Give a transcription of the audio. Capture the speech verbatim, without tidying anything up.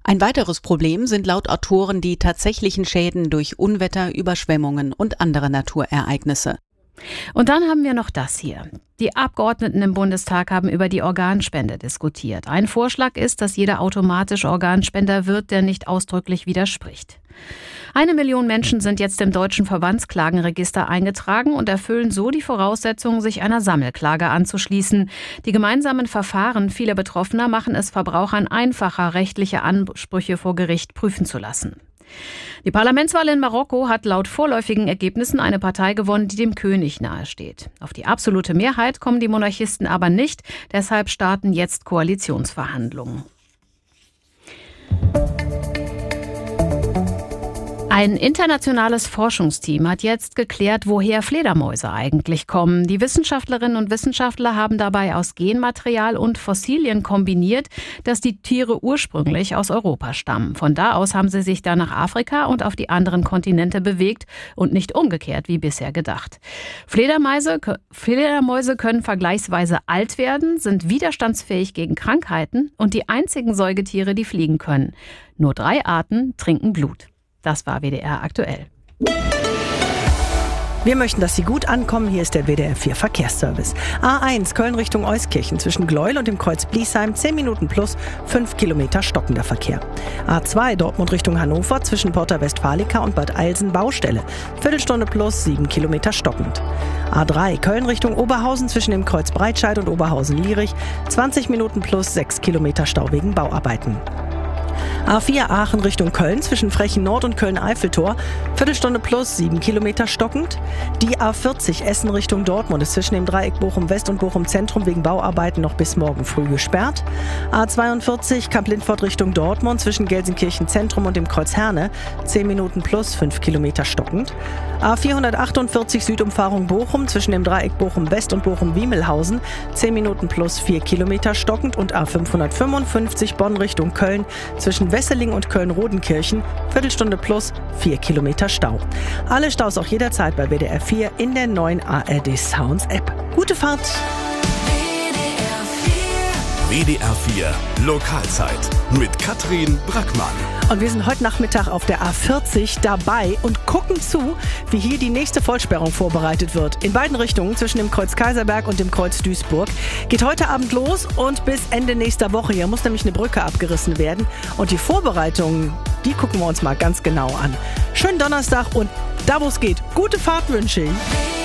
Ein weiteres Problem sind laut Autoren die tatsächlichen Schäden durch Unwetter, Überschwemmungen und andere Naturereignisse. Und dann haben wir noch das hier. Die Abgeordneten im Bundestag haben über die Organspende diskutiert. Ein Vorschlag ist, dass jeder automatisch Organspender wird, der nicht ausdrücklich widerspricht. Eine Million Menschen sind jetzt im deutschen Verbandsklagenregister eingetragen und erfüllen so die Voraussetzungen, sich einer Sammelklage anzuschließen. Die gemeinsamen Verfahren vieler Betroffener machen es Verbrauchern einfacher, rechtliche Ansprüche vor Gericht prüfen zu lassen. Die Parlamentswahl in Marokko hat laut vorläufigen Ergebnissen eine Partei gewonnen, die dem König nahesteht. Auf die absolute Mehrheit kommen die Monarchisten aber nicht. Deshalb starten jetzt Koalitionsverhandlungen. Ein internationales Forschungsteam hat jetzt geklärt, woher Fledermäuse eigentlich kommen. Die Wissenschaftlerinnen und Wissenschaftler haben dabei aus Genmaterial und Fossilien kombiniert, dass die Tiere ursprünglich aus Europa stammen. Von da aus haben sie sich dann nach Afrika und auf die anderen Kontinente bewegt und nicht umgekehrt wie bisher gedacht. Fledermäuse, Fledermäuse können vergleichsweise alt werden, sind widerstandsfähig gegen Krankheiten und die einzigen Säugetiere, die fliegen können. Nur drei Arten trinken Blut. Das war W D R aktuell. Wir möchten, dass Sie gut ankommen. Hier ist der W D R vier Verkehrsservice. A eins Köln Richtung Euskirchen zwischen Gleuel und dem Kreuz Bliesheim zehn Minuten plus fünf Kilometer stockender Verkehr. A zwei Dortmund Richtung Hannover zwischen Porta Westfalica und Bad Eilsen Baustelle. Viertelstunde plus sieben Kilometer stockend. A drei Köln Richtung Oberhausen zwischen dem Kreuz Breitscheid und Oberhausen-Lierich zwanzig Minuten plus sechs Kilometer Stau wegen Bauarbeiten. A vier Aachen Richtung Köln zwischen Frechen Nord und Köln-Eiffeltor, Viertelstunde plus sieben Kilometer stockend. Die A vierzig Essen Richtung Dortmund ist zwischen dem Dreieck Bochum West und Bochum Zentrum wegen Bauarbeiten noch bis morgen früh gesperrt. A zweiundvierzig Kamp-Lindfort Richtung Dortmund zwischen Gelsenkirchen Zentrum und dem Kreuz Herne, zehn Minuten plus fünf Kilometer stockend. A vierhundertachtundvierzig Südumfahrung Bochum zwischen dem Dreieck Bochum West und Bochum Wiemelhausen, zehn Minuten plus vier Kilometer stockend. Und A fünfhundertfünfundfünfzig Bonn Richtung Köln zwischen Wesseling und Köln-Rodenkirchen, Viertelstunde plus vier Kilometer Stau. Alle Staus auch jederzeit bei W D R vier in der neuen A R D Sounds App. Gute Fahrt! W D R vier Lokalzeit mit Katrin Brackmann. Und wir sind heute Nachmittag auf der A vierzig dabei und gucken zu, wie hier die nächste Vollsperrung vorbereitet wird. In beiden Richtungen, zwischen dem Kreuz Kaiserberg und dem Kreuz Duisburg. Geht heute Abend los und bis Ende nächster Woche. Hier muss nämlich eine Brücke abgerissen werden. Und die Vorbereitungen, die gucken wir uns mal ganz genau an. Schönen Donnerstag und da, wo es geht, gute Fahrt wünsche ich.